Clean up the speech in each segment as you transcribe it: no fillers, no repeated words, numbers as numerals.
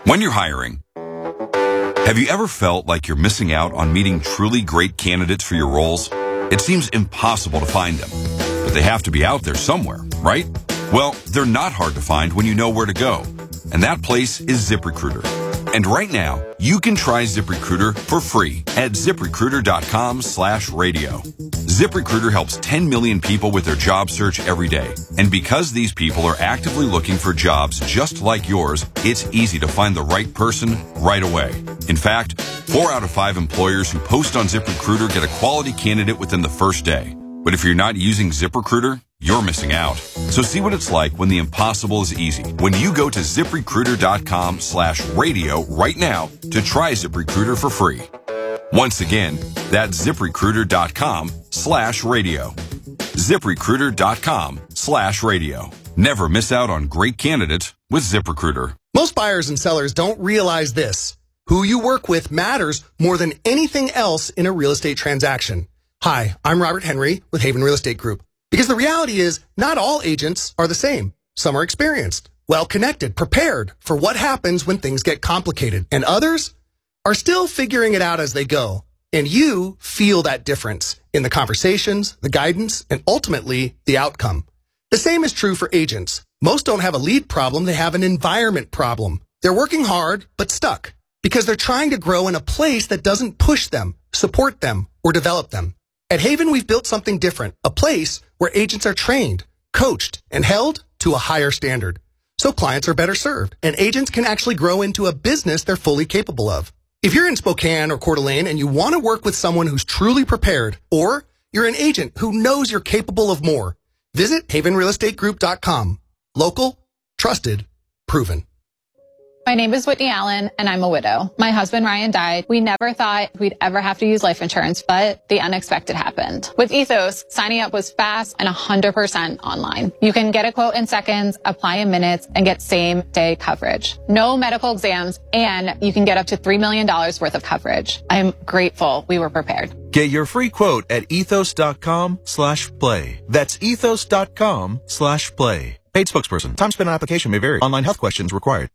When you're hiring, have you ever felt like you're missing out on meeting truly great candidates for your roles? It seems impossible to find them, but they have to be out there somewhere, right? Well, they're not hard to find when you know where to go, and that place is ZipRecruiter. And right now, you can try ZipRecruiter for free at ZipRecruiter.com/radio. ZipRecruiter helps 10 million people with their job search every day. And because these people are actively looking for jobs just like yours, it's easy to find the right person right away. In fact, 4 out of 5 employers who post on ZipRecruiter get a quality candidate within the first day. But if you're not using ZipRecruiter, you're missing out. So see what it's like when the impossible is easy. When you go to ZipRecruiter.com/radio right now to try ZipRecruiter for free. Once again, that's ZipRecruiter.com/radio. ZipRecruiter.com/radio. Never miss out on great candidates with ZipRecruiter. Most buyers and sellers don't realize this. Who you work with matters more than anything else in a real estate transaction. Hi, I'm Robert Henry with Haven Real Estate Group. Because the reality is, not all agents are the same. Some are experienced, well-connected, prepared for what happens when things get complicated. And others are still figuring it out as they go. And you feel that difference in the conversations, the guidance, and ultimately the outcome. The same is true for agents. Most don't have a lead problem, they have an environment problem. They're working hard, but stuck, because they're trying to grow in a place that doesn't push them, support them, or develop them. At Haven, we've built something different, a place where agents are trained, coached, and held to a higher standard. So clients are better served, and agents can actually grow into a business they're fully capable of. If you're in Spokane or Coeur d'Alene and you want to work with someone who's truly prepared, or you're an agent who knows you're capable of more, visit havenrealestategroup.com. Local, trusted, proven. My name is Whitney Allen, and I'm a widow. My husband, Ryan, died. We never thought we'd ever have to use life insurance, but the unexpected happened. With Ethos, signing up was fast and 100% online. You can get a quote in seconds, apply in minutes, and get same-day coverage. No medical exams, and you can get up to $3 million worth of coverage. I'm grateful we were prepared. Get your free quote at ethos.com/play. That's ethos.com/play. Paid spokesperson. Time spent on application may vary. Online health questions required.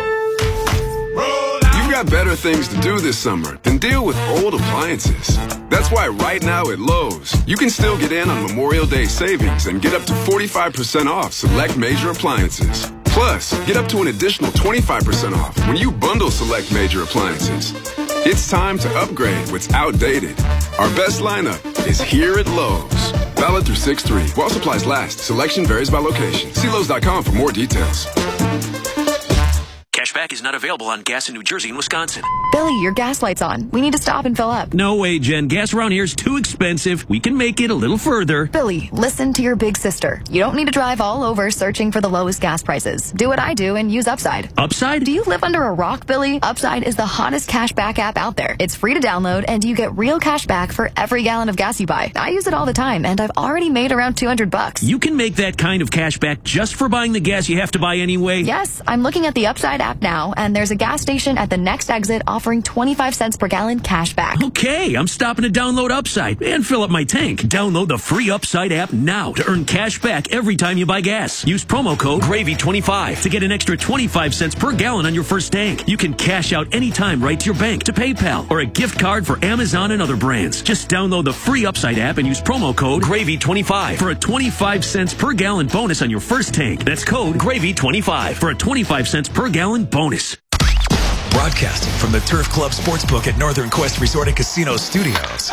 You've got better things to do this summer than deal with old appliances. That's why right now at Lowe's, you can still get in on Memorial Day savings and get up to 45% off select major appliances. Plus, get up to an additional 25% off when you bundle select major appliances. It's time to upgrade what's outdated. Our best lineup is here at Lowe's. Valid through 6/3. While supplies last. Selection varies by location. See Lowe's.com for more details. Cashback is not available on gas in New Jersey and Wisconsin. Billy, your gas light's on. We need to stop and fill up. No way, Jen. Gas around here is too expensive. We can make it a little further. Billy, listen to your big sister. You don't need to drive all over searching for the lowest gas prices. Do what I do and use Upside. Upside? Do you live under a rock, Billy? Upside is the hottest cashback app out there. It's free to download, and you get real cash back for every gallon of gas you buy. I use it all the time, and I've already made around $200. You can make that kind of cash back just for buying the gas you have to buy anyway? Yes, I'm looking at the Upside app now, and there's a gas station at the next exit offering 25 cents per gallon cash back. Okay, I'm stopping to download Upside and fill up my tank. Download the free Upside app now to earn cash back every time you buy gas. Use promo code GRAVY25 to get an extra 25 cents per gallon on your first tank. You can cash out anytime right to your bank, to PayPal, or a gift card for Amazon and other brands. Just download the free Upside app and use promo code GRAVY25 for a 25 cents per gallon bonus on your first tank. That's code GRAVY25 for a 25 cents per gallon bonus. Broadcasting from the Turf Club Sportsbook at Northern Quest Resort and Casino Studios.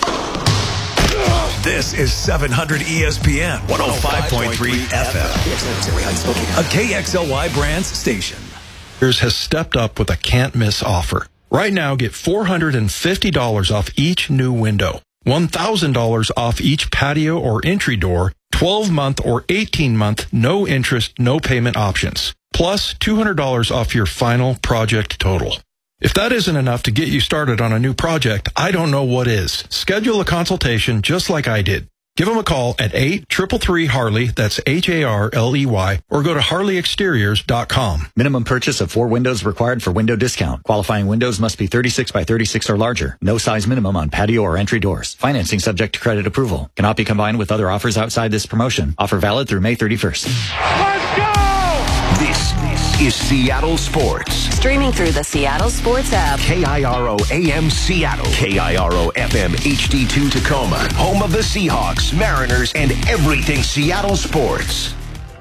This is 700 ESPN 105.3 FM, a KXLY Brands station. Has stepped up with a can't-miss offer. Right now, get $450 off each new window, $1,000 off each patio or entry door, 12-month or 18-month no interest, no payment options, plus $200 off your final project total. If that isn't enough to get you started on a new project, I don't know what is. Schedule a consultation just like I did. Give them a call at 833-HARLEY, that's HARLEY, or go to HarleyExteriors.com. Minimum purchase of 4 windows required for window discount. Qualifying windows must be 36 by 36 or larger. No size minimum on patio or entry doors. Financing subject to credit approval. Cannot be combined with other offers outside this promotion. Offer valid through May 31st. Let's go! This is Seattle Sports. streaming through the Seattle Sports app. KIRO AM Seattle, KIRO FM HD2 Tacoma, home of the Seahawks, Mariners, and everything Seattle sports.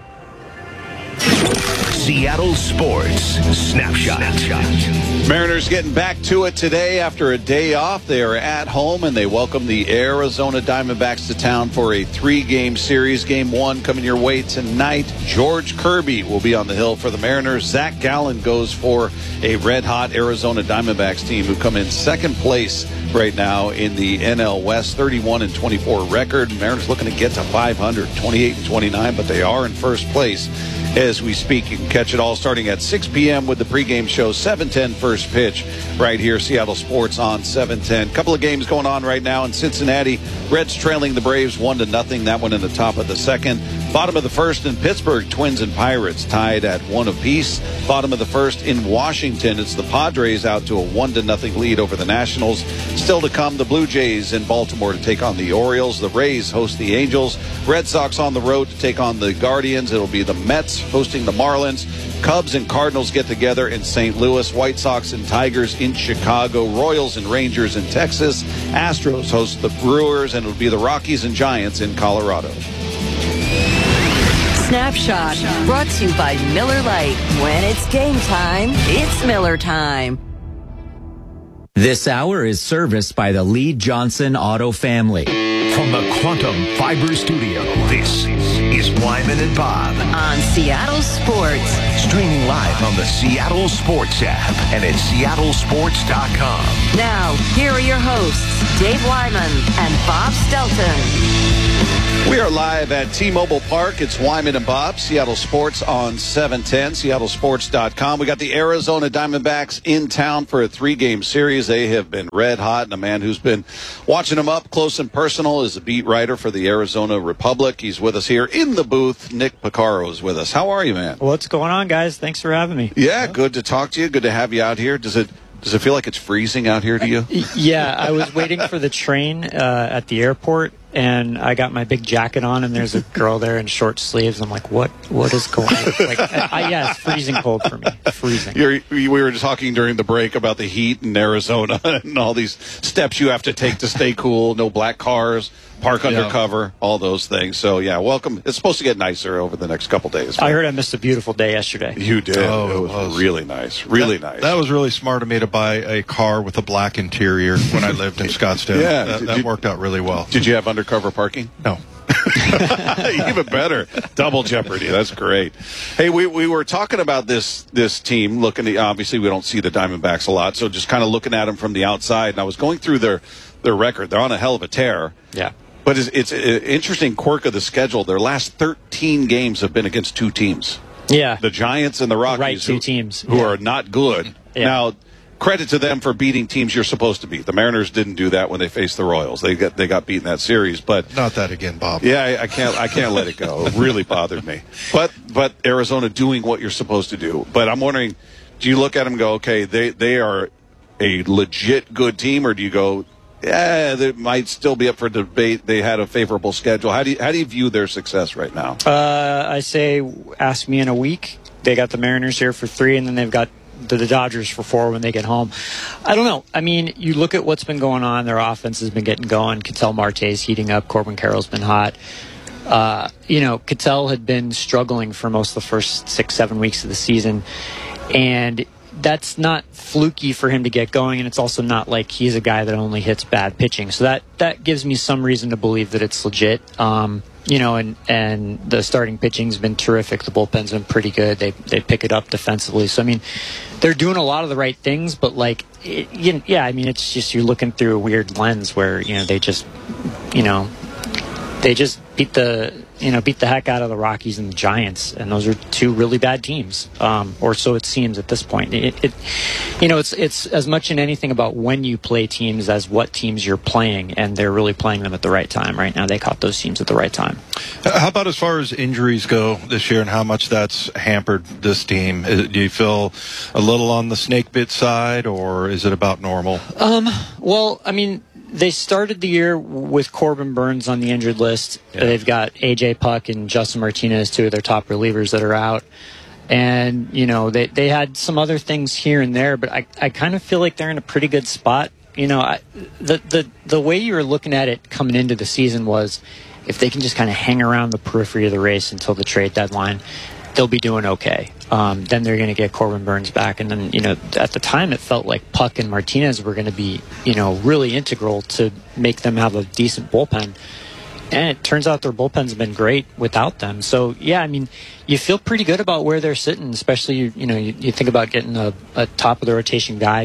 Seattle Sports Snapshot. Mariners getting back to it today after a day off. They are at home and they welcome the Arizona Diamondbacks to town for a 3-game series. Game 1 coming your way tonight. George Kirby will be on the hill for the Mariners. Zach Gallen goes for a red-hot Arizona Diamondbacks team who come in second place right now in the NL West, 31-24 record. Mariners looking to get to 500, 28-29, but they are in first place as we speak. You can catch it all starting at 6 p.m. with the pregame show, 7:10 first pitch right here, Seattle Sports on 7:10. Couple of games going on right now in Cincinnati. Reds trailing the Braves 1-0. That one in the top of the second. Bottom of the first in Pittsburgh, Twins and Pirates tied at 1 apiece. Bottom of the first in Washington, it's the Padres out to a 1-0 lead over the Nationals. Still to come, the Blue Jays in Baltimore to take on the Orioles. The Rays host the Angels. Red Sox on the road to take on the Guardians. It'll be the Mets hosting the Marlins. Cubs and Cardinals get together in St. Louis. White Sox and Tigers in Chicago. Royals and Rangers in Texas. Astros host the Brewers, and it'll be the Rockies and Giants in Colorado. Snapshot, brought to you by Miller Lite. When it's game time, it's Miller time. This hour is serviced by the Lee Johnson Auto family. From the Quantum Fiber Studio, this is Wyman and Bob. On Seattle Sports. Streaming live on the Seattle Sports app and at seattlesports.com. Now, here are your hosts, Dave Wyman and Bob Stelton. We are live at T-Mobile Park. It's Wyman and Bob, Seattle Sports on 710, seattlesports.com. We got the Arizona Diamondbacks in town for a 3-game series. They have been red hot, and a man who's been watching them up close and personal is a beat writer for the Arizona Republic. He's with us here in the booth. Nick Piccaro is with us. How are you, man? What's going on, guys? Thanks for having me. Yeah, good to talk to you. Good to have you out here. Does it feel like it's freezing out here to you? Yeah, I was waiting for the train at the airport, and I got my big jacket on, and there's a girl there in short sleeves. I'm like, what is going on? Like, yeah, it's freezing cold for me. Freezing. We were talking during the break about the heat in Arizona and all these steps you have to take to stay cool. No black cars, park undercover, all those things. So, yeah, welcome. It's supposed to get nicer over the next couple days. I heard I missed a beautiful day yesterday. You did. Oh, it was really nice. Really nice. That was really smart of me to buy a car with a black interior when I lived in Scottsdale. Yeah. That worked out really well. Did you have undercover parking? No. Even better. Double jeopardy. That's great. Hey, we were talking about this team. Obviously, we don't see the Diamondbacks a lot, so just kind of looking at them from the outside. And I was going through their record. They're on a hell of a tear. Yeah. But it's an interesting quirk of the schedule. Their last 13 games have been against 2 teams. Yeah. The Giants and the Rockies. Right, 2 teams. Who are not good. Yeah. Now, credit to them for beating teams you're supposed to beat. The Mariners didn't do that when they faced the Royals. They got beaten that series, but not that again, Bob. Yeah, I can't let it go. It really bothered me. But Arizona doing what you're supposed to do. But I'm wondering, do you look at them and go, okay, they are a legit good team, or do you go, yeah, they might still be up for debate. They had a favorable schedule. How do you view their success right now? I say, ask me in a week. They got the Mariners here for 3, and then they've got the Dodgers for 4 when they get home. I don't know. I mean, you look at what's been going on. Their offense has been getting going. Ketel Marte's heating up. Corbin Carroll's been hot. Ketel had been struggling for most of the first 6-7 weeks of the season, and that's not fluky for him to get going, and it's also not like he's a guy that only hits bad pitching. So that gives me some reason to believe that it's legit. And the starting pitching's been terrific. The bullpen's been pretty good. They pick it up defensively. So, I mean, they're doing a lot of the right things, but, it's just you're looking through a weird lens where, they just beat the heck out of the Rockies and the Giants, and those are 2 really bad teams, or so it seems at this point. It's as much in anything about when you play teams as what teams you're playing, and they're really playing them at the right time right now. They caught those teams at the right time. How about as far as injuries go this year and how much that's hampered this team? Do you feel a little on the snake bit side, or is it about normal? Well, I mean, they started the year with Corbin Burns on the injured list. Yeah. They've got A.J. Puck and Justin Martinez, 2 of their top relievers that are out. And, you know, they had some other things here and there, but I kind of feel like they're in a pretty good spot. You know, the way you were looking at it coming into the season was if they can just kind of hang around the periphery of the race until the trade deadline, they'll be doing okay. Then they're going to get Corbin Burns back. And then, you know, at the time it felt like Puck and Martinez were going to be, you know, really integral to make them have a decent bullpen. And it turns out their bullpen's been great without them. So, yeah, I mean, you feel pretty good about where they're sitting, especially, you think about getting a top of the rotation guy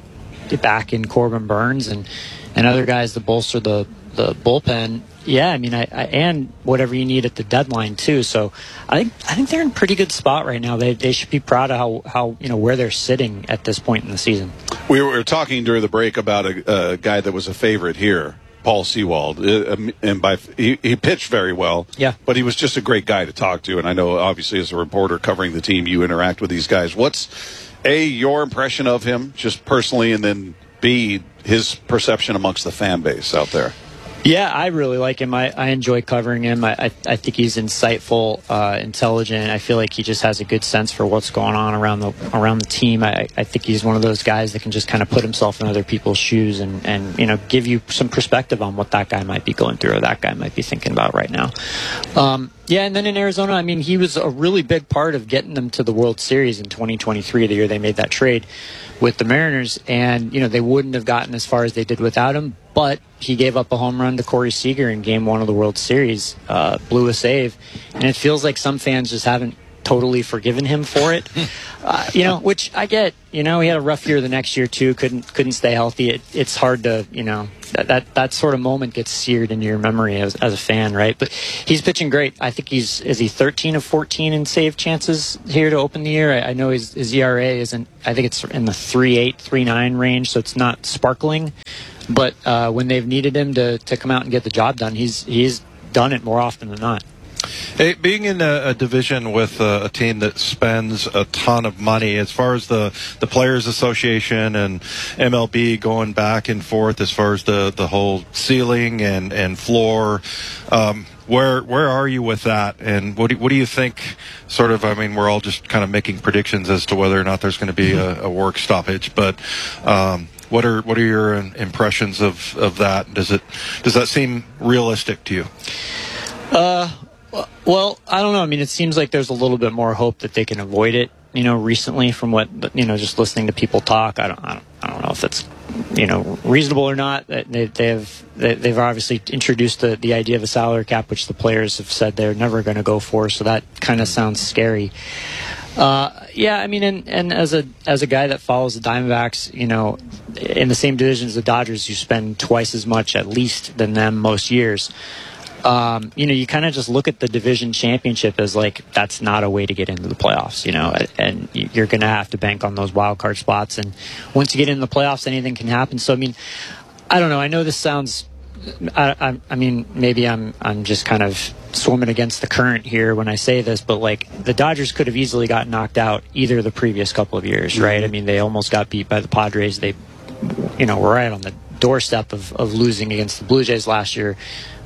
back in Corbin Burns and other guys to bolster the bullpen. Yeah, I mean, and whatever you need at the deadline too. So I think they're in a pretty good spot right now. They should be proud of how where they're sitting at this point in the season. We were talking during the break about a guy that was a favorite here, Paul Sewald, and he pitched very well. Yeah, but he was just a great guy to talk to. And I know, obviously, as a reporter covering the team, you interact with these guys. What's your impression of him, just personally, and then B, his perception amongst the fan base out there? Yeah, I really like him. I enjoy covering him. I think he's insightful, intelligent. I feel like he just has a good sense for what's going on around the team. I think he's one of those guys that can just kind of put himself in other people's shoes and give you some perspective on what that guy might be going through or that guy might be thinking about right now. Yeah, and then in Arizona, I mean, he was a really big part of getting them to the World Series in 2023, the year they made that trade with the Mariners. And, they wouldn't have gotten as far as they did without him, but he gave up a home run to Corey Seager in Game 1 of the World Series, blew a save. And it feels like some fans just haven't totally forgiven him for it, which I get. He had a rough year the next year, too, couldn't stay healthy. It's hard to, that sort of moment gets seared into your memory as a fan, right? But he's pitching great. I think is he 13 of 14 in save chances here to open the year? I know his ERA isn't, I think it's in the 3.8, 3.9 range, so it's not sparkling. But when they've needed him to come out and get the job done, he's done it more often than not. Hey, being in a division with a team that spends a ton of money, as far as the Players Association and MLB going back and forth, as far as the whole ceiling and floor, where are you with that? And what do you think? Sort of, I mean, we're all just kind of making predictions as to whether or not there's going to be a work stoppage, but. What are your impressions of that? Does that seem realistic to you? Well, I don't know. I mean, it seems like there's a little bit more hope that they can avoid it. Recently, from what just listening to people talk, I don't know if that's reasonable or not. They've obviously introduced the idea of a salary cap, which the players have said they're never going to go for. So that kind of sounds scary. Yeah, I mean, and as a guy that follows the Diamondbacks, in the same division as the Dodgers, you spend twice as much at least than them most years. You kind of just look at the division championship as like that's not a way to get into the playoffs, and you're going to have to bank on those wild card spots. And once you get into the playoffs, anything can happen. So I mean, I don't know. I know this sounds. I mean, maybe I'm just kind of swimming against the current here when I say this, but like the Dodgers could have easily got knocked out either the previous couple of years, right? Mm-hmm. I mean, they almost got beat by the Padres. They, were right on the doorstep of losing against the Blue Jays last year.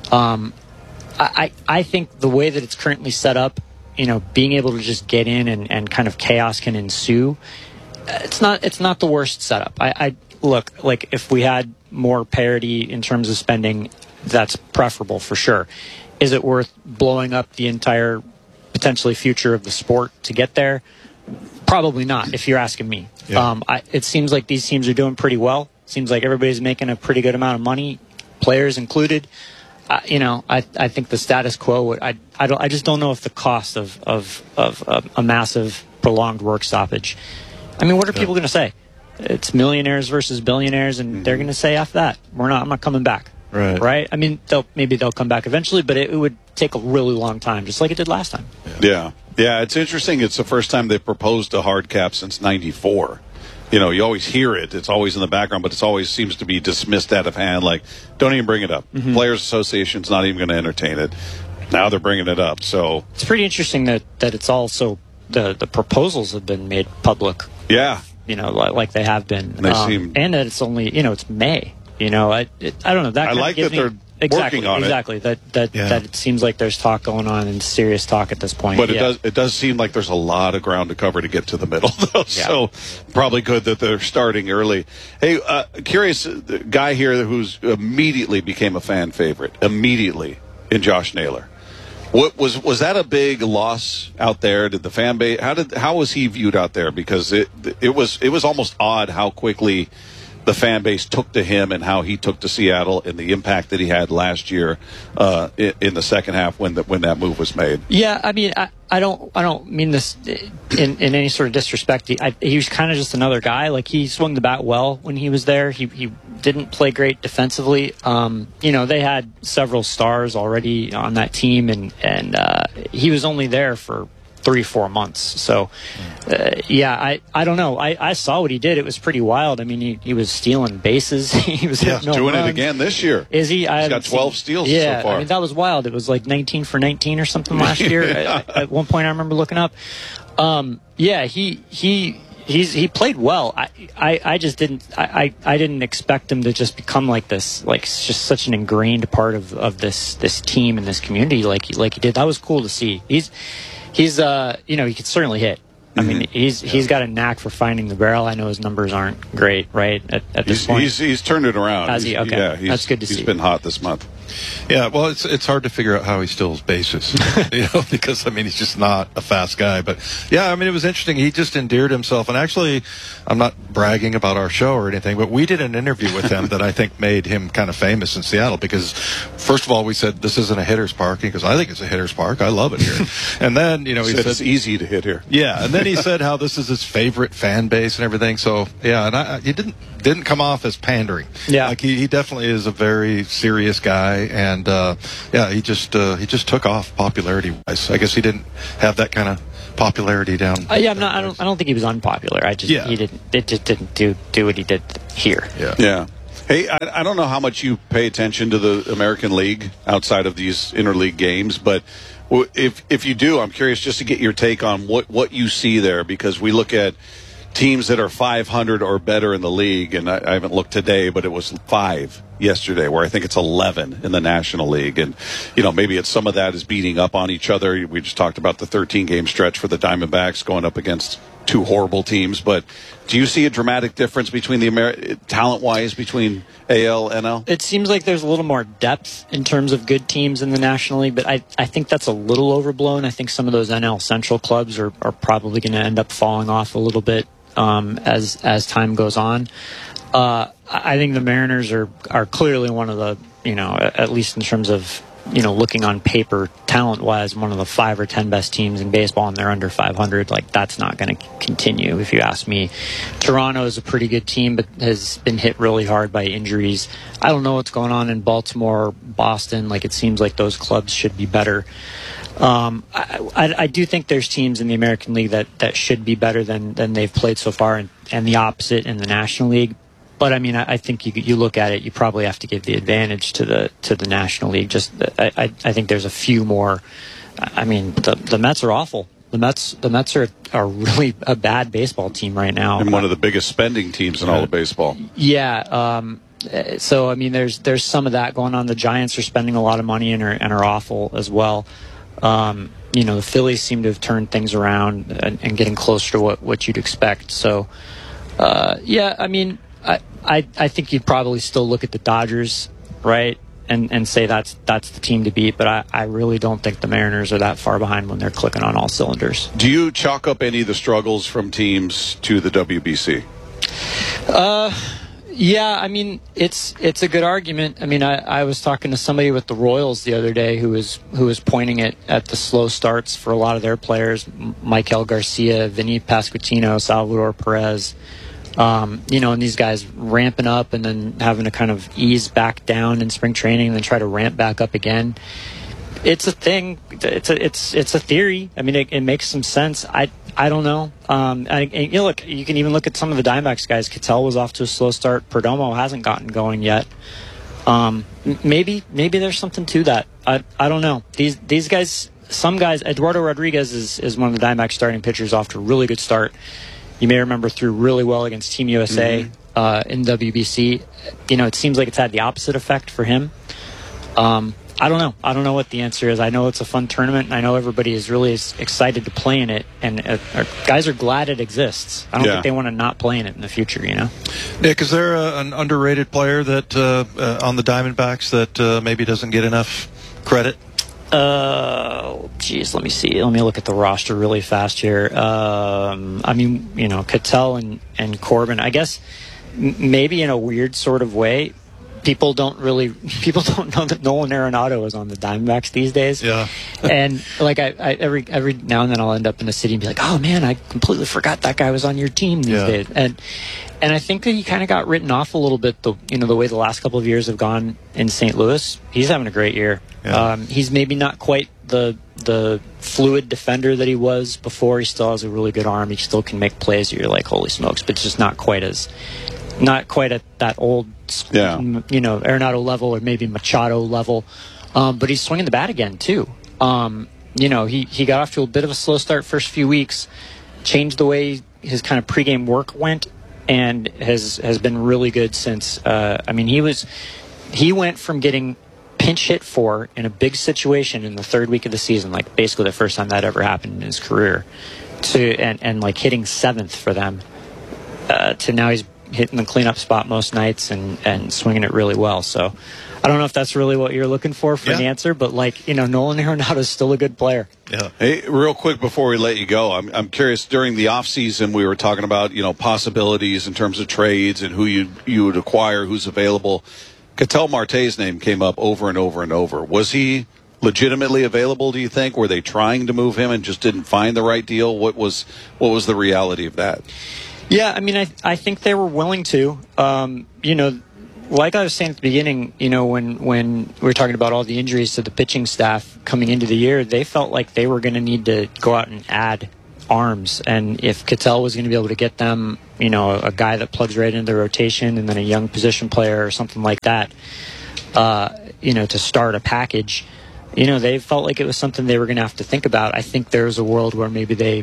I think the way that it's currently set up, being able to just get in and kind of chaos can ensue. It's not the worst setup. I look, like if we had more parity in terms of spending, that's preferable for sure. Is it worth blowing up the entire potentially future of the sport to get there? Probably not, if you're asking me. Yeah. It seems like these teams are doing pretty well. Seems like everybody's making a pretty good amount of money, players included. I think the status quo. I just don't know if the cost of a massive prolonged work stoppage. I mean, what are people going to say? It's millionaires versus billionaires, and they're going to say, "F that, I'm not coming back." Right? I mean, maybe they'll come back eventually, but it would take a really long time, just like it did last time. Yeah. It's interesting. It's the first time they proposed a hard cap since '94. You always hear it. It's always in the background, but it always seems to be dismissed out of hand. Like, don't even bring it up. Mm-hmm. Players Association's not even going to entertain it. Now they're bringing it up. So it's pretty interesting that it's also the proposals have been made public. Yeah. Like they have been. And they seem, and that it's only, it's May. I don't know. That I like that working on it. That it seems like there's talk going on and serious talk at this point. But it does seem like there's a lot of ground to cover to get to the middle, though. So probably good that they're starting early. Hey, curious guy here who's immediately became a fan favorite immediately in Josh Naylor. What was that a big loss out there? Did the fan base how was he viewed out there? Because it was almost odd how quickly the fan base took to him and how he took to Seattle and the impact that he had last year in the second half when that move was made. Yeah, I mean, I don't mean this in any sort of disrespect. He was kind of just another guy. Like, he swung the bat well when he was there. He didn't play great defensively. They had several stars already on that team, and he was only there for 3-4 months. So, I don't know. I saw what he did. It was pretty wild. I mean, he was stealing bases. He was doing it again this year. Is he? He's got 12 steals so far. I mean, that was wild. It was like 19 for 19 or something last year. At one point, I remember looking up. He played well. I just didn't. I didn't expect him to just become like this, like just such an ingrained part of this team and this community, like he did. That was cool to see. He's he could certainly hit. I mean, he's got a knack for finding the barrel. I know his numbers aren't great, right, at this point. He's turned it around. Has he? Okay. Yeah, that's good to see. He's been hot this month. Yeah, well, it's hard to figure out how he steals bases, because, I mean, he's just not a fast guy. But, yeah, I mean, it was interesting. He just endeared himself. And actually, I'm not bragging about our show or anything, but we did an interview with him that I think made him kind of famous in Seattle because, first of all, we said, this isn't a hitter's park. He goes, I think it's a hitter's park. I love it here. And then, he said it's easy to hit here. Yeah, and then he said how this is his favorite fan base and everything. So, yeah, and he didn't come off as pandering. Yeah. Like, he definitely is a very serious guy. And he just took off popularity wise. I guess he didn't have that kind of popularity down. I don't think he was unpopular. He didn't do what he did here. Yeah. Hey, I don't know how much you pay attention to the American League outside of these interleague games, but if you do, I'm curious just to get your take on what you see there, because we look at teams that are 500 or better in the league, and I haven't looked today, but it was 5 yesterday, where I think it's 11 in the National League. And, maybe it's some of that is beating up on each other. We just talked about the 13-game stretch for the Diamondbacks going up against 2 horrible teams. But do you see a dramatic difference between talent-wise between AL, NL? It seems like there's a little more depth in terms of good teams in the National League, but I think that's a little overblown. I think some of those NL Central clubs are probably going to end up falling off a little bit as time goes on. I think the Mariners are clearly one of the, at least in terms of, looking on paper, talent-wise, one of the 5 or 10 best teams in baseball, and they're under 500. Like, that's not going to continue, if you ask me. Toronto is a pretty good team, but has been hit really hard by injuries. I don't know what's going on in Baltimore, Boston. Like, it seems like those clubs should be better. I do think there's teams in the American League that should be better than they've played so far, and the opposite in the National League. But I mean, I think you look at it, you probably have to give the advantage to the National League. Just I think there's a few more. I mean, the Mets are awful. The Mets are really a bad baseball team right now, and one of the biggest spending teams in all of baseball. Yeah. So I mean, there's some of that going on. The Giants are spending a lot of money and are awful as well. The Phillies seem to have turned things around and getting closer to what you'd expect. So, I mean, I think you'd probably still look at the Dodgers, right, and say that's the team to beat. But I really don't think the Mariners are that far behind when they're clicking on all cylinders. Do you chalk up any of the struggles from teams to the WBC? Yeah, I mean, it's a good argument. I mean, I was talking to somebody with the Royals the other day who was pointing at the slow starts for a lot of their players, Maikel Garcia, Vinny Pasquantino, Salvador Perez, and these guys ramping up and then having to kind of ease back down in spring training and then try to ramp back up again. It's a thing. It's a theory. I mean, it makes some sense. I don't know. Look, you can even look at some of the Diamondbacks guys. Ketel was off to a slow start. Perdomo hasn't gotten going yet. Maybe there's something to that. I don't know. These guys, some guys, Eduardo Rodriguez is one of the Diamondbacks starting pitchers off to a really good start. You may remember threw really well against Team USA in WBC. It seems like it's had the opposite effect for him. I don't know. I don't know what the answer is. I know it's a fun tournament, and I know everybody is really excited to play in it, and guys are glad it exists. I don't think they want to not play in it in the future, you know? Nick, is there an underrated player that on the Diamondbacks that maybe doesn't get enough credit? Geez, let me see. Let me look at the roster really fast here. I mean, you know, Ketel and Corbin, I guess maybe in a weird sort of way, people don't know that Nolan Arenado is on the Diamondbacks these days. Yeah. And like I every now and then I'll end up in the city and be like, oh man, I completely forgot that guy was on your team these days. And I think that he kind of got written off a little bit, the way the last couple of years have gone in St. Louis. He's having a great year. Yeah. He's maybe not quite the fluid defender that he was before. He still has a really good arm. He still can make plays. You're like, holy smokes, but it's just not quite at that old, Arenado level or maybe Machado level. But he's swinging the bat again too. He got off to a bit of a slow start first few weeks, changed the way his kind of pregame work went, and has been really good since. He went from getting pinch hit for in a big situation in the third week of the season, like basically the first time that ever happened in his career, and like hitting seventh for them, to now he's hitting the cleanup spot most nights and swinging it really well. So I don't know if that's really what you're looking for an answer, but Nolan Arenado is still a good player. Yeah. Hey, real quick before we let you go, I'm curious, during the offseason we were talking about, possibilities in terms of trades and who you would acquire, who's available. Ketel Marte's name came up over and over and over. Was he legitimately available, do you think? Were they trying to move him and just didn't find the right deal? What was the reality of that? Yeah, I mean, I think they were willing to. Like I was saying at the beginning, when we were talking about all the injuries to the pitching staff coming into the year, they felt like they were going to need to go out and add arms. And if Ketel was going to be able to get them, a guy that plugs right into the rotation and then a young position player or something like that, to start a package, they felt like it was something they were going to have to think about. I think there's a world where maybe they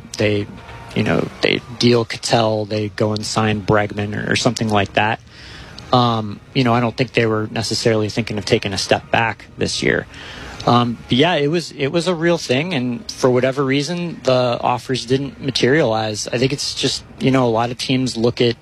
deal Ketel, they go and sign Bregman or something like that. I don't think they were necessarily thinking of taking a step back this year. But yeah, it was a real thing, and for whatever reason, the offers didn't materialize. I think it's just, a lot of teams look at,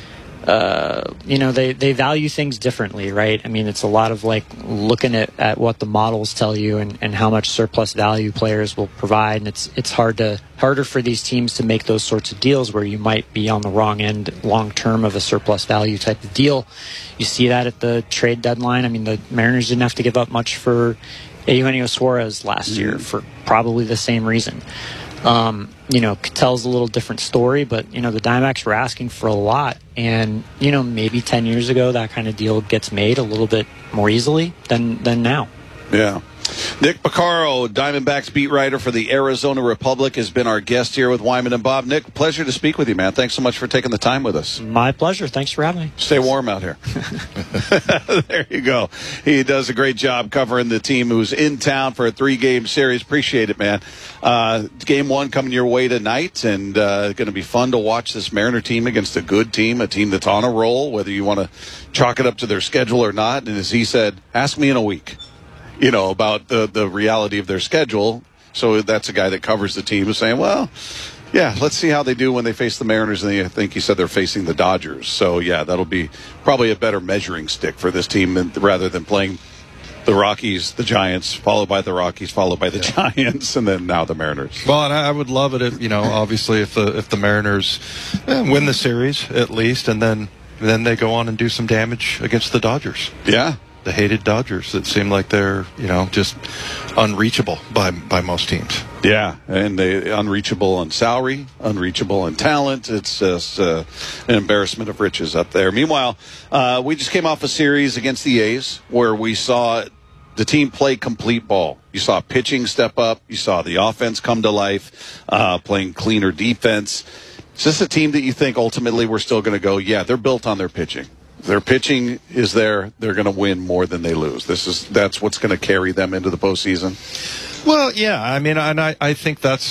they value things differently, right? I mean, it's a lot of like looking at what the models tell you and how much surplus value players will provide, and it's harder for these teams to make those sorts of deals where you might be on the wrong end long term of a surplus value type of deal. You see that at the trade deadline. I mean, the Mariners didn't have to give up much for Eugenio Suarez last year for probably the same reason. Ketel's a little different story, but, the Diamondbacks were asking for a lot. And, maybe 10 years ago, that kind of deal gets made a little bit more easily than now. Yeah. Nick Piccaro, Diamondbacks beat writer for the Arizona Republic, has been our guest here with Wyman and Bob. Nick, pleasure to speak with you, man. Thanks so much for taking the time with us. My pleasure. Thanks for having me. Stay warm out here. There you go. He does a great job covering the team who's in town for a 3-game series. Appreciate it, man. Game 1 coming your way tonight, and going to be fun to watch this Mariner team against a good team, a team that's on a roll, whether you want to chalk it up to their schedule or not. And as he said, ask me in a week. About the reality of their schedule. So that's a guy that covers the team who's saying, well, yeah, let's see how they do when they face the Mariners. And I think he said they're facing the Dodgers. So, yeah, that'll be probably a better measuring stick for this team rather than playing the Rockies, the Giants, followed by the Rockies, followed by the Giants, and then now the Mariners. Well, and I would love it if, obviously if the Mariners win the series at least, and then they go on and do some damage against the Dodgers. Yeah. The hated Dodgers that seem like they're, just unreachable by most teams. Yeah, and they unreachable on salary, unreachable in talent. It's just an embarrassment of riches up there. Meanwhile, we just came off a series against the A's where we saw the team play complete ball. You saw pitching step up. You saw the offense come to life, playing cleaner defense. Is this a team that you think ultimately we're still going to go, yeah, they're built on their pitching? Their pitching is there. They're going to win more than they lose. That's what's going to carry them into the postseason. Well, yeah. I mean, and I think that's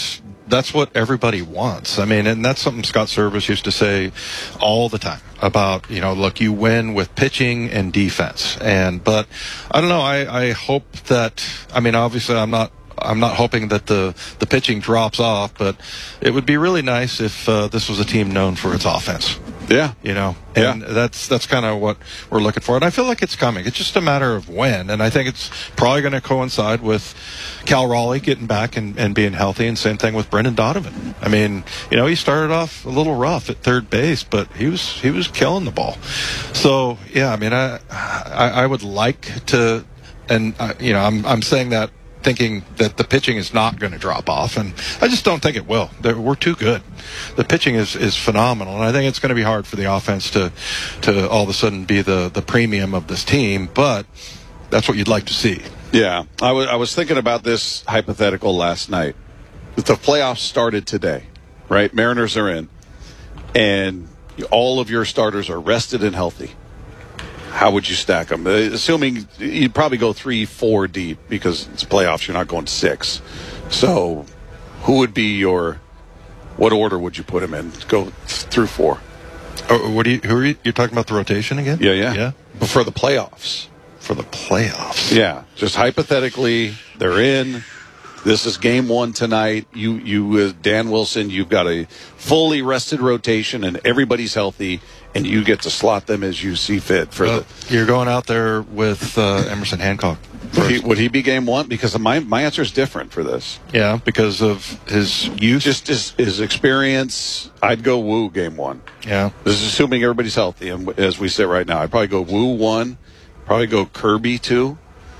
that's what everybody wants. I mean, and that's something Scott Service used to say all the time about, look, you win with pitching and defense. But I don't know. I hope that, obviously I'm not hoping that the pitching drops off, but it would be really nice if this was a team known for its offense. Yeah. And that's kind of what we're looking for. And I feel like it's coming. It's just a matter of when. And I think it's probably going to coincide with Cal Raleigh getting back and being healthy, and same thing with Brendan Donovan. I mean, he started off a little rough at third base, but he was killing the ball. So, yeah, I mean, I would like to, and, I'm saying that thinking that the pitching is not going to drop off, and I just don't think it will. We're too good. The pitching is phenomenal, and I think it's going to be hard for the offense to all of a sudden be the premium of this team, but that's what you'd like to see. Yeah, I was thinking about this hypothetical last night. If the playoffs started today, right? Mariners are in, and all of your starters are rested and healthy. How would you stack them? Assuming you'd probably go 3-4 deep because it's playoffs. You're not going 6. So who would be what order would you put them in? Go through 4. Who are you talking about the rotation again? Yeah. But for the playoffs. For the playoffs. Yeah. Just hypothetically, they're in. This is game 1 tonight. You, Dan Wilson, you've got a fully rested rotation and everybody's healthy, and you get to slot them as you see fit. You're going out there with Emerson Hancock. Would he be game 1? Because my answer is different for this. Yeah, because of his youth. Just his experience. I'd go Woo game 1. Yeah. This is assuming everybody's healthy, and as we sit right now, I'd probably go Woo 1, probably go Kirby 2.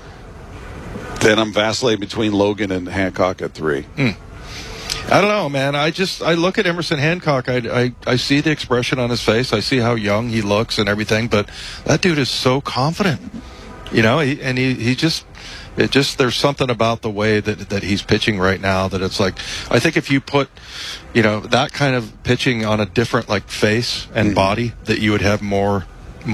Then I'm vacillating between Logan and Hancock at 3. I don't know, man. I look at Emerson Hancock. I see the expression on his face. I see how young he looks and everything. But that dude is so confident, he just there's something about the way that he's pitching right now that it's like, I think if you put, that kind of pitching on a different face and body, that you would have more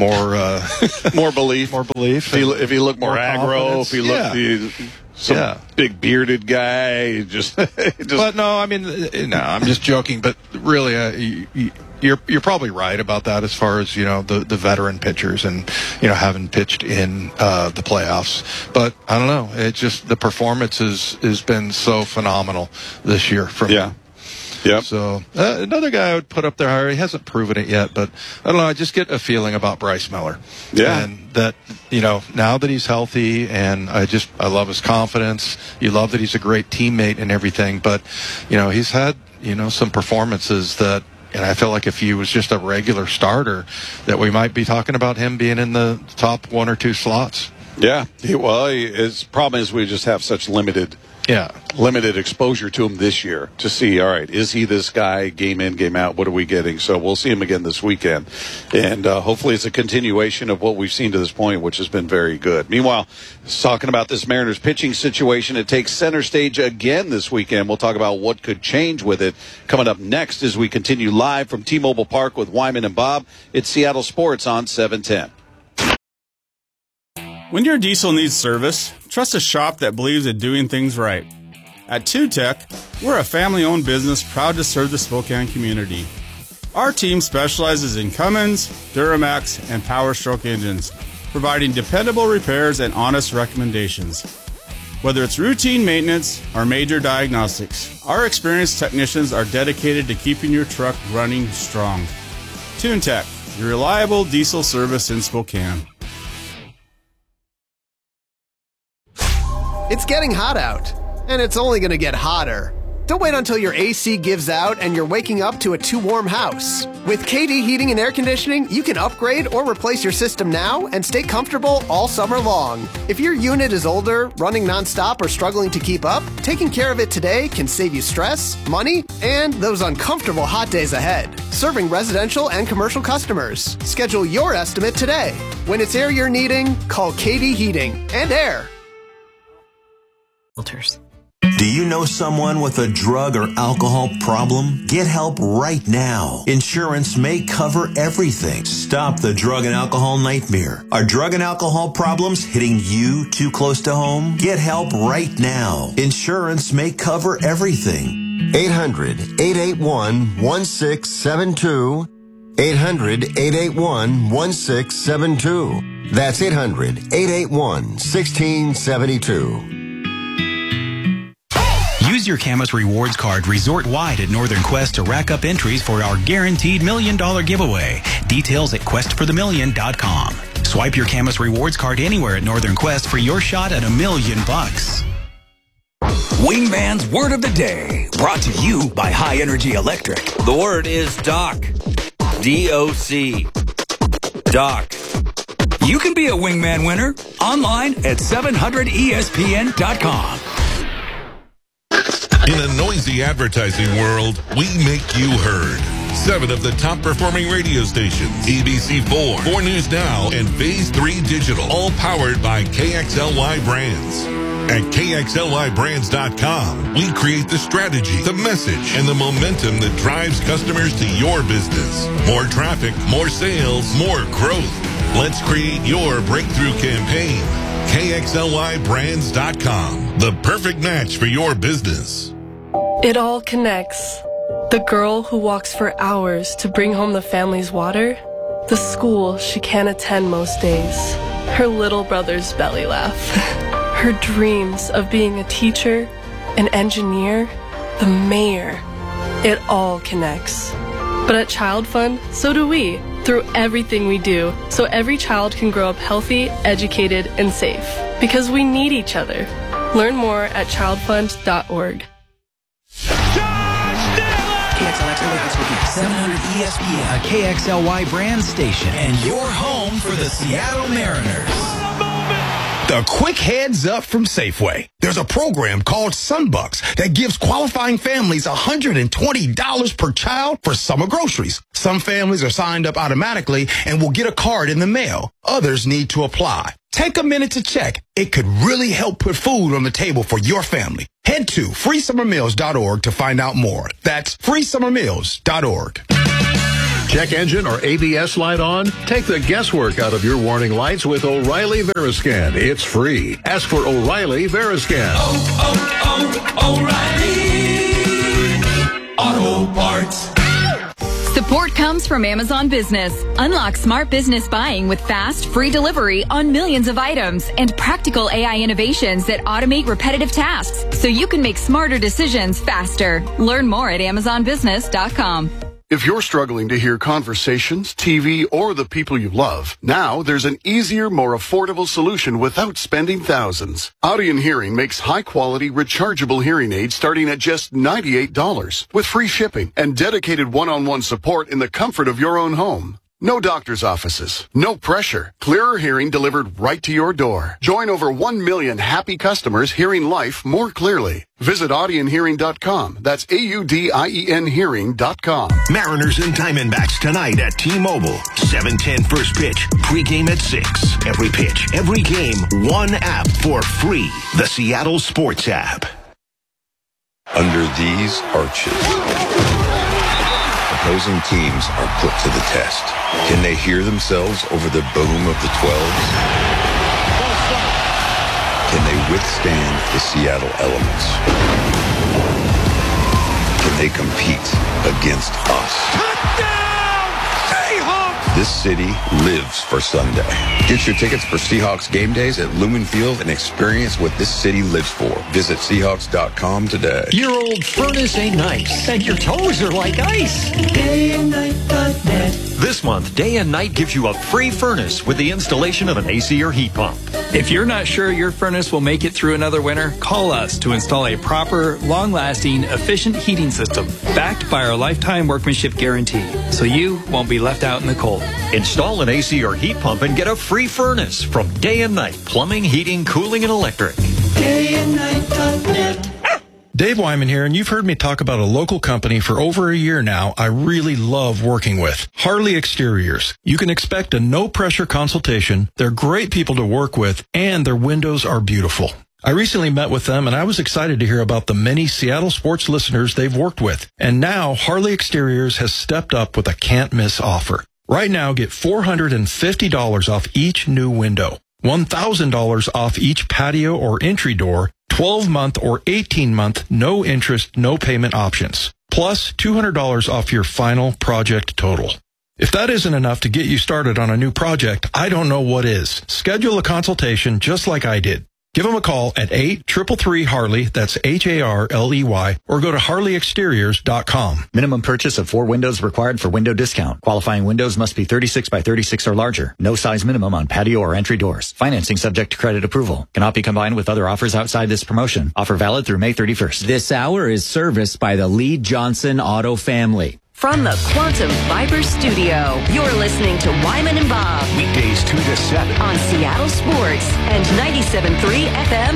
belief. More belief. If he looked more aggro, if he looked some big bearded guy, just. But no, I'm just joking. But really, you're probably right about that as far as the veteran pitchers and having pitched in the playoffs. But I don't know. It just, the performance has been so phenomenal this year from him. Yep. So another guy I would put up there higher. He hasn't proven it yet, but I don't know. I just get a feeling about Bryce Miller. Yeah. And that, now that he's healthy, and I love his confidence. You love that he's a great teammate and everything, but, he's had, some performances that, and I feel like if he was just a regular starter, that we might be talking about him being in the top 1 or 2 slots. Yeah. His problem is we just have such limited exposure to him this year to see, all right, is he this guy game in, game out? What are we getting? So we'll see him again this weekend. And hopefully it's a continuation of what we've seen to this point, which has been very good. Meanwhile, talking about this Mariners pitching situation, it takes center stage again this weekend. We'll talk about what could change with it coming up next as we continue live from T-Mobile Park with Wyman and Bob. It's Seattle Sports on 710. When your diesel needs service, trust a shop that believes in doing things right. At TuTech, we're a family-owned business proud to serve the Spokane community. Our team specializes in Cummins, Duramax, and Power Stroke engines, providing dependable repairs and honest recommendations. Whether it's routine maintenance or major diagnostics, our experienced technicians are dedicated to keeping your truck running strong. TuTech, your reliable diesel service in Spokane. It's getting hot out, and it's only going to get hotter. Don't wait until your AC gives out and you're waking up to a too warm house. With KD Heating and Air Conditioning, you can upgrade or replace your system now and stay comfortable all summer long. If your unit is older, running nonstop, or struggling to keep up, taking care of it today can save you stress, money, and those uncomfortable hot days ahead. Serving residential and commercial customers. Schedule your estimate today. When it's air you're needing, call KD Heating and Air. Filters. Do you know someone with a drug or alcohol problem? Get help right now. Insurance may cover everything. Stop the drug and alcohol nightmare. Are drug and alcohol problems hitting you too close to home? Get help right now. Insurance may cover everything. 800-881-1672. 800-881-1672. That's 800-881-1672. Use your Camus Rewards card resort-wide at Northern Quest to rack up entries for our guaranteed $1 million giveaway. Details at questforthemillion.com. Swipe your Camus Rewards card anywhere at Northern Quest for your shot at $1 million. Wingman's Word of the Day, brought to you by High Energy Electric. The word is DOC. D-O-C. DOC. You can be a Wingman winner online at 700ESPN.com. In a noisy advertising world, we make you heard. 7 of the top performing radio stations, ABC4, 4 News Now, and Phase 3 Digital, all powered by KXLY Brands. At KXLYBrands.com, we create the strategy, the message, and the momentum that drives customers to your business. More traffic, more sales, more growth. Let's create your breakthrough campaign. KXLYBrands.com, the perfect match for your business. It all connects. The girl who walks for hours to bring home the family's water, the school she can't attend most days, her little brother's belly laugh, her dreams of being a teacher, an engineer, the mayor. It all connects. But at Child Fund, so do we, through everything we do, so every child can grow up healthy, educated, and safe. Because we need each other. Learn more at childfund.org. KXLX Early High School Game, 700 ESPN, a KXLY brand station, and your home for the Seattle Mariners. A quick heads up from Safeway. There's a program called Sunbucks that gives qualifying families $120 per child for summer groceries. Some families are signed up automatically and will get a card in the mail. Others need to apply. Take a minute to check. It could really help put food on the table for your family. Head to freesummermeals.org to find out more. That's freesummermeals.org. Check engine or ABS light on? Take the guesswork out of your warning lights with O'Reilly Veriscan. It's free. Ask for O'Reilly Veriscan. O'Reilly Auto Parts. Support comes from Amazon Business. Unlock smart business buying with fast, free delivery on millions of items and practical AI innovations that automate repetitive tasks so you can make smarter decisions faster. Learn more at AmazonBusiness.com. If you're struggling to hear conversations, TV, or the people you love, now there's an easier, more affordable solution without spending thousands. Audien Hearing makes high-quality, rechargeable hearing aids starting at just $98 with free shipping and dedicated one-on-one support in the comfort of your own home. No doctor's offices, no pressure. Clearer hearing delivered right to your door. Join over 1 million happy customers hearing life more clearly. Visit audienhearing.com. That's AUDIEN hearing.com. Mariners and Diamondbacks tonight at T-Mobile. 7:10 first pitch. Pre-game at 6. Every pitch, every game, one app for free. The Seattle Sports app. Under these arches, opposing teams are put to the test. Can they hear themselves over the boom of the 12s? Can they withstand the Seattle elements? Can they compete against us? This city lives for Sunday. Get your tickets for Seahawks game days at Lumen Field and experience what this city lives for. Visit Seahawks.com today. Your old furnace ain't nice, and your toes are like ice. DayandNight.net. This month, Day and Night gives you a free furnace with the installation of an AC or heat pump. If you're not sure your furnace will make it through another winter, call us to install a proper, long-lasting, efficient heating system backed by our lifetime workmanship guarantee, so you won't be left out in the cold. Install an AC or heat pump and get a free furnace from Day and Night Plumbing, Heating, Cooling, and Electric. DayandNight.net. Dave Wyman here, and you've heard me talk about a local company for over a year now I really love working with. Harley Exteriors. You can expect a no-pressure consultation. They're great people to work with, and their windows are beautiful. I recently met with them, and I was excited to hear about the many Seattle sports listeners they've worked with. And now, Harley Exteriors has stepped up with a can't-miss offer. Right now, get $450 off each new window. $1,000 off each patio or entry door, 12-month or 18-month no interest, no payment options, plus $200 off your final project total. If that isn't enough to get you started on a new project, I don't know what is. Schedule a consultation just like I did. Give them a call at 833-HARLEY, that's HARLEY, or go to HarleyExteriors.com. Minimum purchase of 4 windows required for window discount. Qualifying windows must be 36 by 36 or larger. No size minimum on patio or entry doors. Financing subject to credit approval. Cannot be combined with other offers outside this promotion. Offer valid through May 31st. This hour is serviced by the Lee Johnson Auto family. From the Quantum Fiber Studio, you're listening to Wyman and Bob. Weekdays 2 to 7. On Seattle Sports and 97.3 FM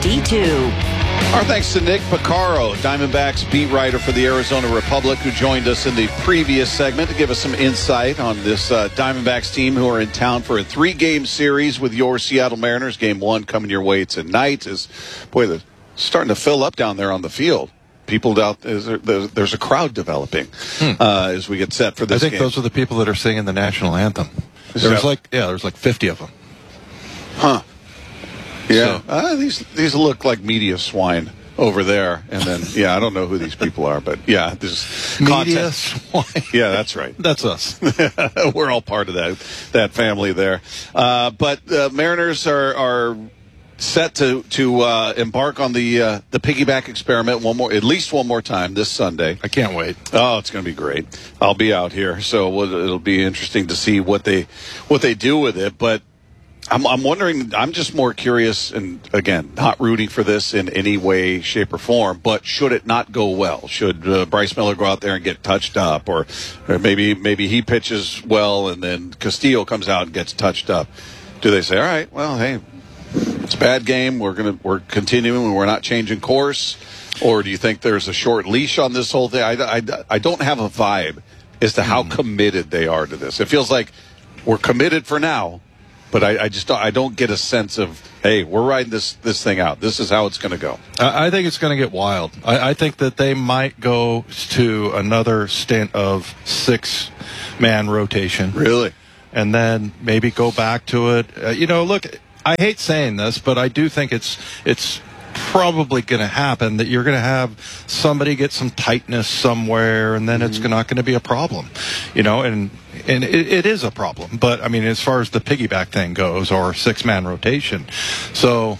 HD2. Our thanks to Nick Piccaro, Diamondbacks beat writer for the Arizona Republic, who joined us in the previous segment to give us some insight on this Diamondbacks team who are in town for a 3-game series with your Seattle Mariners. Game 1 coming your way tonight. They're starting to fill up down there on the field. People out there's a crowd developing as we get set for this game. I think those are the people that are singing the national anthem. There's like 50 of them. Huh. Yeah. So. These look like media swine over there. And then, I don't know who these people are, but this media swine. Yeah, that's right. That's us. We're all part of that family there. But Mariners are set to embark on the piggyback experiment at least one more time this Sunday. I can't wait. Oh, it's going to be great. I'll be out here, so it'll be interesting to see what they do with it. But I'm wondering. I'm just more curious, and again, not rooting for this in any way, shape, or form. But should it not go well? Should Bryce Miller go out there and get touched up, or maybe he pitches well and then Castillo comes out and gets touched up? Do they say, all right, well, hey, it's a bad game, we're continuing, we're not changing course? Or do you think there's a short leash on this whole thing? I don't have a vibe as to how committed they are to this. It feels like we're committed for now, but I don't get a sense of, hey, we're riding this thing out. This is how it's going to go. I think it's going to get wild. I think that they might go to another stint of 6-man rotation. Really? And then maybe go back to it. Look, I hate saying this, but I do think it's probably going to happen that you're going to have somebody get some tightness somewhere, and then it's not going to be a problem, and it is a problem. But I mean, as far as the piggyback thing goes, or 6-man rotation, so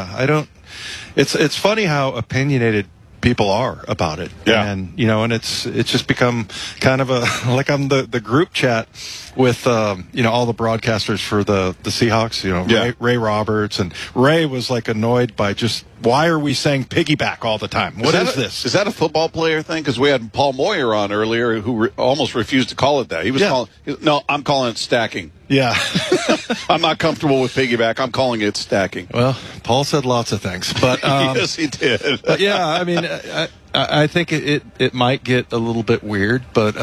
it's funny how opinionated people are about it. Yeah. And and it's just become kind of like I'm the group chat with all the broadcasters for the Seahawks, Ray Roberts, and Ray was like annoyed by just, why are we saying piggyback all the time? What is this? Is that a football player thing? Because we had Paul Moyer on earlier who almost refused to call it that. He was I'm calling it stacking. Yeah. I'm not comfortable with piggyback. I'm calling it stacking. Well, Paul said lots of things, but yes, he did. But yeah, I mean, I think it might get a little bit weird, but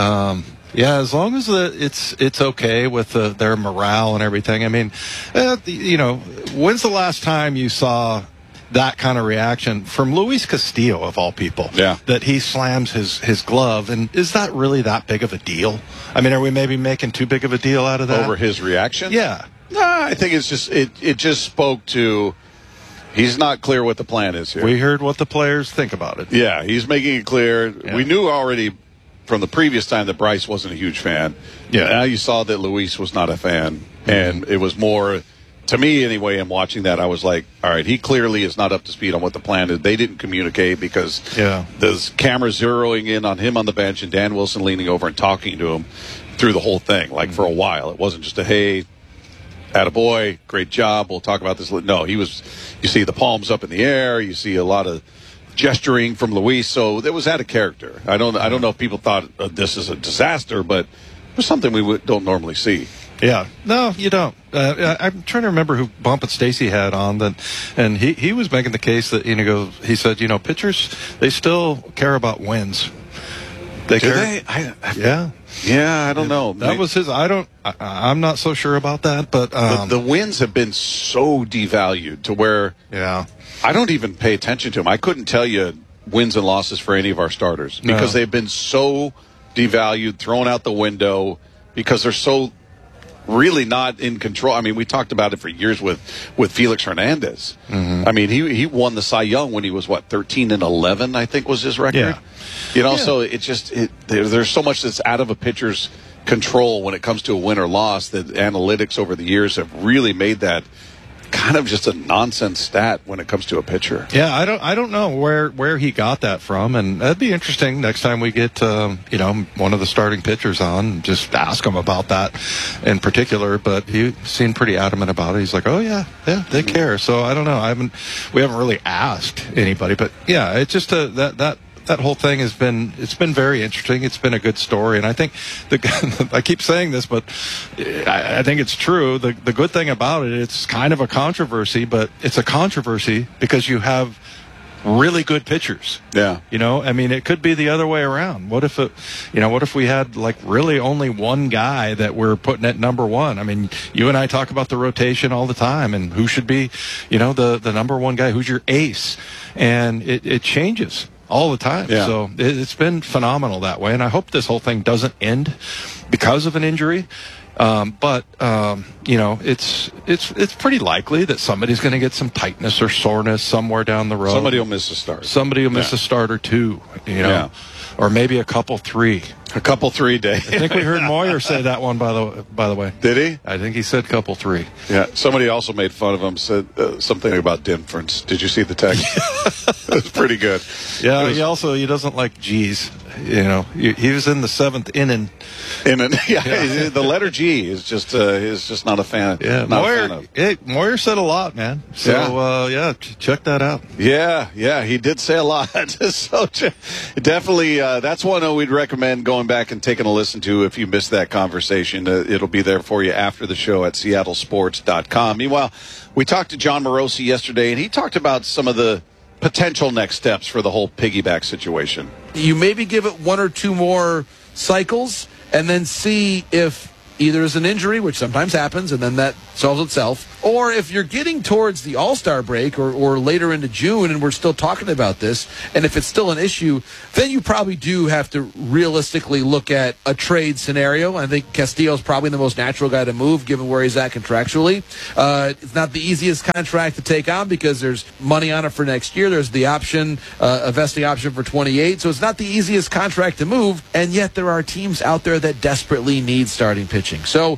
as long as it's okay with their morale and everything. I mean, when's the last time you saw that kind of reaction from Luis Castillo, of all people? Yeah. That he slams his glove, and is that really that big of a deal? I mean, are we maybe making too big of a deal out of that? Over his reaction? Yeah. No, I think it's just it just spoke to, he's not clear what the plan is here. We heard what the players think about it. Yeah, he's making it clear. Yeah. We knew already from the previous time that Bryce wasn't a huge fan. Yeah. Now you saw that Luis was not a fan, and it was more, to me anyway, in watching that, I was like, all right, he clearly is not up to speed on what the plan is. They didn't communicate because there's cameras zeroing in on him on the bench and Dan Wilson leaning over and talking to him through the whole thing, like for a while. It wasn't just a, hey, attaboy, great job, we'll talk about this. No, you see the palms up in the air, you see a lot of gesturing from Luis, so it was out of character. I don't know if people thought this is a disaster, but it was something we don't normally see. Yeah, no, you don't. I'm trying to remember who Bump and Stacy had on that, and he was making the case that he said pitchers, they still care about wins. Do they? Yeah, I don't know. That was his. I'm not so sure about that, but the wins have been so devalued to where I don't even pay attention to them. I couldn't tell you wins and losses for any of our starters because they've been so devalued, thrown out the window, because they're so really not in control. I mean, we talked about it for years with Felix Hernandez. Mm-hmm. I mean, he won the Cy Young when he was 13-11, I think was his record. Yeah. You know, so it just there's so much that's out of a pitcher's control when it comes to a win or loss that analytics over the years have really made that kind of just a nonsense stat when it comes to a pitcher. Yeah, I don't know where he got that from, and that'd be interesting next time we get one of the starting pitchers on, just ask him about that in particular. But he seemed pretty adamant about it. He's like, oh yeah, they care. So I don't know. We haven't really asked anybody, but yeah, it's just that whole thing has been very interesting. It's been a good story, and I think I keep saying this, but I think it's true. The good thing about it, it's kind of a controversy, but it's a controversy because you have really good pitchers. Yeah. You know, I mean, it could be the other way around. What if we had like really only one guy that we're putting at number one? I mean, you and I talk about the rotation all the time and who should be, the number one guy, who's your ace, and it changes all the time. Yeah. So it's been phenomenal that way, and I hope this whole thing doesn't end because of an injury. But it's pretty likely that somebody's going to get some tightness or soreness somewhere down the road. Somebody will miss a start. Somebody will miss a start or two, or maybe a couple, three. A couple, 3 days. I think we heard Moyer say that one, by the way. Did he? I think he said couple, 3. Yeah. Somebody also made fun of him, said something about difference. Did you see the text? It was pretty good. Yeah, he doesn't like G's. He was in the 7th inning. Yeah. The letter G is just not a fan. Yeah, Moyer said a lot, man. So check that out. Yeah, he did say a lot. So definitely, that's one we'd recommend going back and taking a listen to if you missed that conversation. It'll be there for you after the show at seattlesports.com. Meanwhile, we talked to John Morosi yesterday, and he talked about some of the potential next steps for the whole piggyback situation. You maybe give it 1 or 2 more cycles and then see if either there's an injury, which sometimes happens, and then that solves itself, or if you're getting towards the All-Star break or later into June and we're still talking about this, and if it's still an issue, then you probably do have to realistically look at a trade scenario. I think Castillo's probably the most natural guy to move, given where he's at contractually. It's not the easiest contract to take on because there's money on it for next year. There's the option, a vesting option for 28, so it's not the easiest contract to move, and yet there are teams out there that desperately need starting pitching. So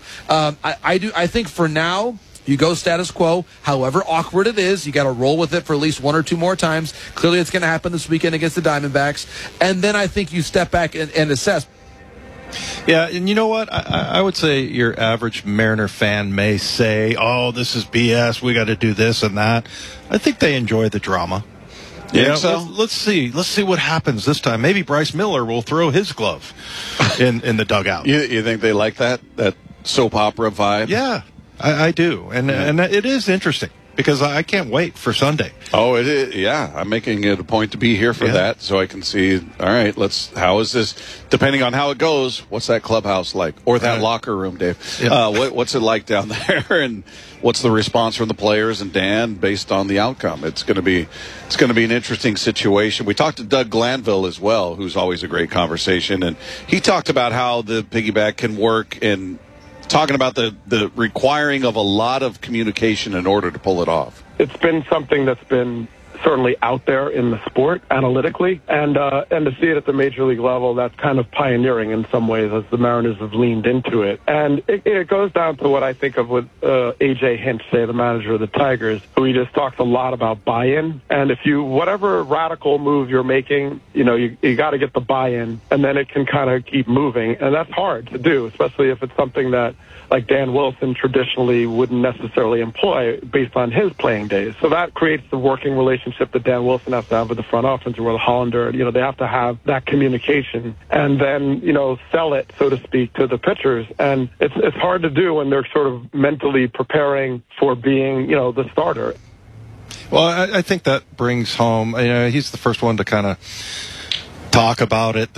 I think for now, you go status quo. However awkward it is, you got to roll with it for at least 1 or 2 more times. Clearly, it's going to happen this weekend against the Diamondbacks. And then I think you step back and assess. Yeah, and you know what? I would say your average Mariner fan may say, oh, this is BS. We got to do this and that. I think they enjoy the drama. Yeah, so let's see what happens this time. Maybe Bryce Miller will throw his glove in the dugout. You think they like that soap opera vibe? Yeah, I do, and it is interesting because I can't wait for Sunday. Oh, it is. Yeah, I'm making it a point to be here for that, so I can see. All right, how is this? Depending on how it goes, what's that clubhouse like, or that locker room, Dave? Yeah. What's it like down there, and what's the response from the players and Dan based on the outcome? It's going to be an interesting situation. We talked to Doug Glanville as well, who's always a great conversation, and he talked about how the piggyback can work and talking about the requiring of a lot of communication in order to pull it off. It's been something that's been certainly out there in the sport analytically, and to see it at the major league level, that's kind of pioneering in some ways as the Mariners have leaned into it. And it goes down to what I think of with A.J. Hinch, say, the manager of the Tigers, who he just talks a lot about buy-in. And if whatever radical move you're making, you got to get the buy-in, and then it can kind of keep moving. And that's hard to do, especially if it's something that like Dan Wilson traditionally wouldn't necessarily employ based on his playing days. So that creates the working relationship that Dan Wilson has to have with the front office or with Hollander. They have to have that communication and then, sell it, so to speak, to the pitchers. And it's hard to do when they're sort of mentally preparing for being, the starter. Well, I think that brings home, he's the first one to kind of talk about it.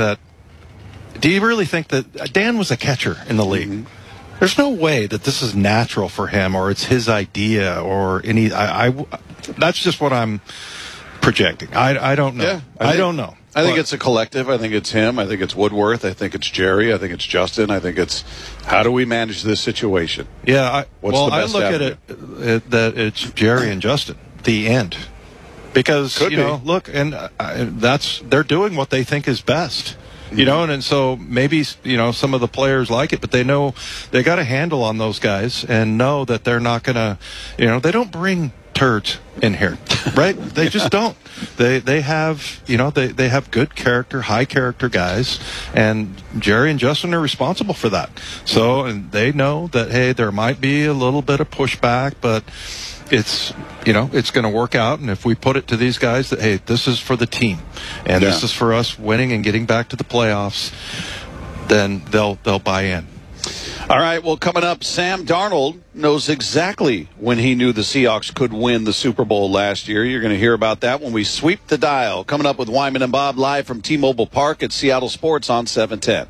Do you really think that Dan was a catcher in the league? Mm-hmm. There's no way that this is natural for him or it's his idea or any. That's just what I'm projecting. I don't know. Yeah, I don't know. I think it's a collective. I think it's him. I think it's Woodworth. I think it's Jerry. I think it's Justin. I think it's how do we manage this situation? Yeah. I look at it that it's Jerry and Justin. The end. Because, look, and they're doing what they think is best. And so maybe, some of the players like it, but they know they got a handle on those guys and know that they're not going to, they don't bring turds in here, right? They just don't. They have, they have good character, high character guys, and Jerry and Justin are responsible for that. So, and they know that, hey, there might be a little bit of pushback, but it's going to work out. And if we put it to these guys that, hey, this is for the team and this is for us winning and getting back to the playoffs, then they'll buy in. All right, well, coming up, Sam Darnold knows exactly when he knew the Seahawks could win the Super Bowl last year. You're going to hear about that when we sweep the dial. Coming up with Wyman and Bob live from T-Mobile Park at Seattle Sports on 710.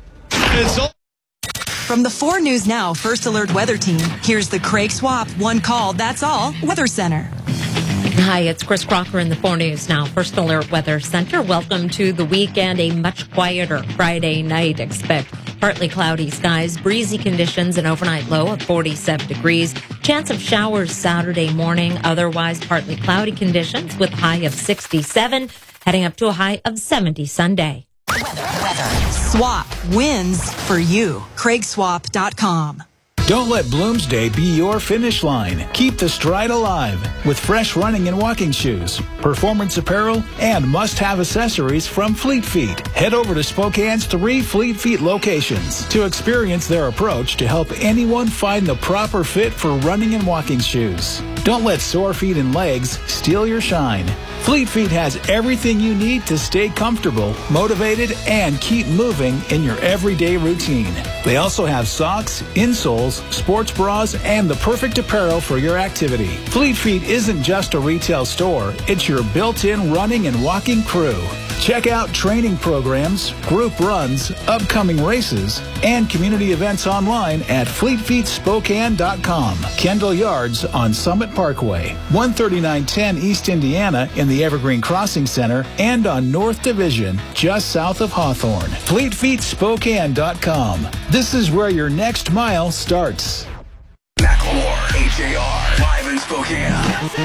From the 4 News Now First Alert Weather Team, here's the Craig Swap One Call, That's All Weather Center. Hi, it's Chris Crocker in the 4 News Now First Alert Weather Center. Welcome to the weekend, a much quieter Friday night. Expect partly cloudy skies, breezy conditions, an overnight low of 47 degrees. Chance of showers Saturday morning, otherwise partly cloudy conditions with a high of 67, heading up to a high of 70 Sunday. Weather. Swap wins for you. CraigSwap.com. Don't let Bloomsday be your finish line. Keep the stride alive with fresh running and walking shoes, performance apparel, and must-have accessories from Fleet Feet. Head over to Spokane's 3 Fleet Feet locations to experience their approach to help anyone find the proper fit for running and walking shoes. Don't let sore feet and legs steal your shine. Fleet Feet has everything you need to stay comfortable, motivated, and keep moving in your everyday routine. They also have socks, insoles, sports bras, and the perfect apparel for your activity. Fleet Feet isn't just a retail store, it's your built-in running and walking crew. Check out training programs, group runs, upcoming races, and community events online at FleetFeetSpokane.com. Kendall Yards on Summit Parkway, 13910 East Indiana in the Evergreen Crossing Center, and on North Division, just south of Hawthorne. FleetFeetSpokane.com. This is where your next mile starts. Macklemore, HAR, live in Spokane.